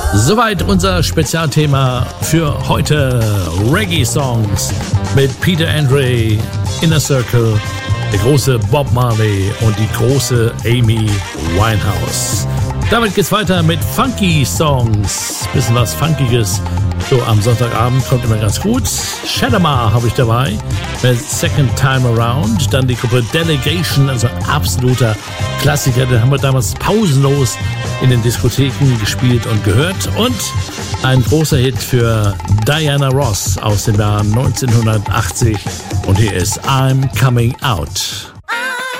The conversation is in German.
Soweit unser Spezialthema für heute. Reggae-Songs mit Peter Andre, Inner Circle, der große Bob Marley und die große Amy Winehouse. Damit geht's weiter mit Funky-Songs. Bisschen was Funkiges. So am Sonntagabend kommt immer ganz gut. Shalimar habe ich dabei mit Second Time Around. Dann die Gruppe Delegation, also ein absoluter Klassiker. Den haben wir damals pausenlos in den Diskotheken gespielt und gehört. Und ein großer Hit für Diana Ross aus dem Jahr 1980. Und hier ist I'm Coming Out.